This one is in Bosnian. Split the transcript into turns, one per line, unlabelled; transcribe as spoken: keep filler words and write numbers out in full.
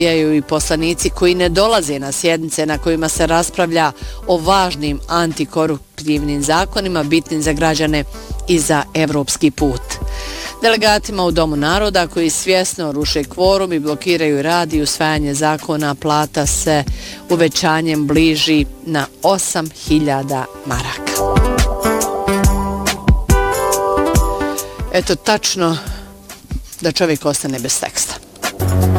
I poslanici koji ne dolaze na sjednice na kojima se raspravlja o važnim antikoruptivnim zakonima bitnim za građane i za evropski put. Delegatima u Domu naroda koji svjesno ruše kvorum i blokiraju rad i usvajanje zakona plata se uvećanjem bliži na osam hiljada maraka. Eto tačno da čovjek ostane bez teksta.